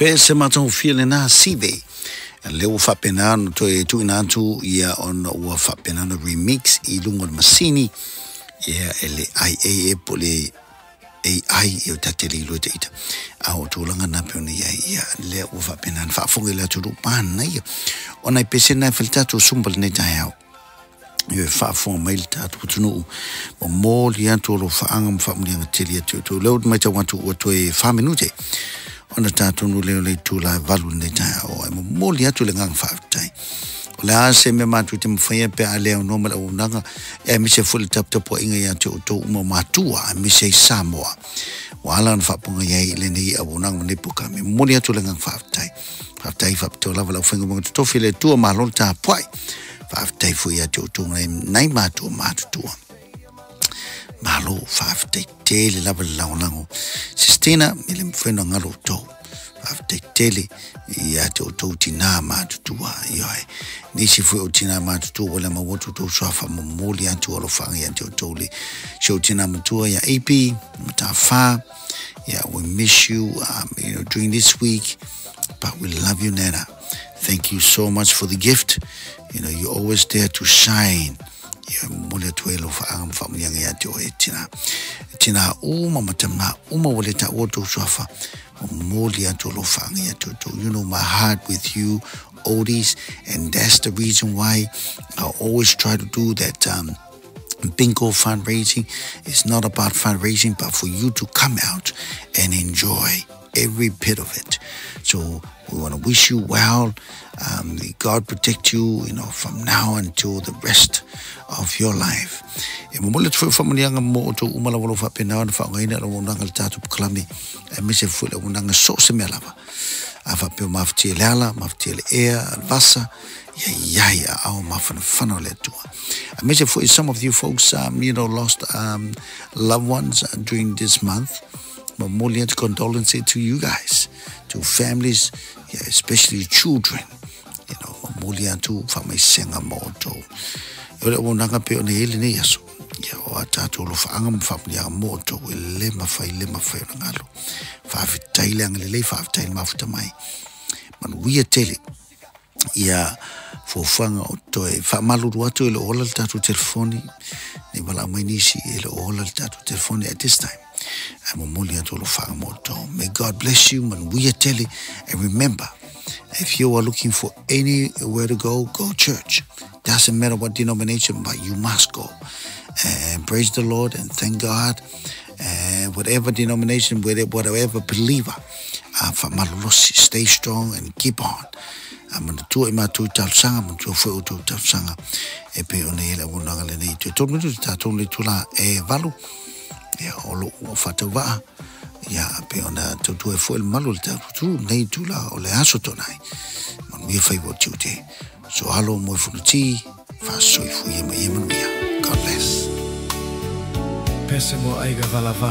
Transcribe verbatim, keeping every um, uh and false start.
Pe se matau file na sive. Le ua whapenano to e tu inantu ia on ua whapenano remix I lungo masini. Ia ele I A E pole A I e o tatele I loa te ita. A o tūlanga na peona ia ia le ua whapenano whaafonga le aturu pana ia. Ona I pese na whelitatu sumbal nei tai au. Ia whaafonga mai le tatu putunu. Mo mōli atu o lo whaanga mwhaamurianga teli atu. Tu leo mai tau watu ua toe whaminute. Ona tātonu leo le tūla valu nei tai au. Mo mōli atu le ngang whaafitai. La se me matu te mwhaia pe a leo no mala unanga e mi se fuli tap tapo inga ia te uto uma matua e mi se Samoa wala na whapunga ia I le nei a unanga ne puka me mori atu le ngang whaafitai whaafitai whaapito lava lau whenga mga tutofi le tua mahalol tā puai whaafitai fui ia te uto nai matua matutua mahalo whaafitai te le lava le launango sistina mi le mwheno ngalo tau after tele ia te o tau tina mātutua ioi nisi fui o tina mātutua wala ma wotu tau swafa mamoli atu alo whanga ia te o tau le show tina matua ia A P mata wha yeah we miss you um, you know during this week but we love you Nana. Thank you so much for the gift. You know you're always there to shine. Ia mole tu elo whaanga mwhamulianga ia te o e tina tina uma matamna uma wale ta o tau swafa Moli atu lo whaanga atu tu. You know my heart with you, Odis, and that's the reason why I always try to do that um, bingo fundraising. It's not about fundraising, but for you to come out and enjoy every bit of it. So we want to wish you well. Um, may God protect you, you know, from now until the rest of your life. E mo mole tfu fa monianga mo to umala wolo fa pena na fa ngaina lo nanga tatu klami e me se fu le nanga so se melava a fa pe mafti lala mafti le air vasa ya ya ya au mafana fano le tu a me se fu some of you folks um, you know lost um, loved ones uh, during this month. Memorial condolences to you guys, to families, yeah, especially children. You know, memorial to family senga moto. Ole wonanga pe ona hele ne yaso. Ya o atatu lo faanga mfamili ya moto le mafai le mafai ngalo. Fa fitaile ang le fa fitaile mafuta mai. Man we tele. Ya fo fanga o toe fa maluru atu le ola tatu telefoni. Ni bala mai nisi le ola tatu telefoni at this time. May God bless you and we are telling and remember if you are looking for anywhere to go, go church. Doesn't matter what denomination, but you must go and praise the Lord and thank God. And whatever denomination, whatever believer, stay strong and keep on. I'm going to do it. I'm going to sanga. I'm going to do sanga. Epe onela wonanga le nei. Told me to start only to la e valu. Ya olo o fatawa ya pe ona to to fo el malo ta tu nei tu la o le aso tonai man we favor tuesday so halo mo futi fa so fu ye me ye. God bless. Pesemo aiga valava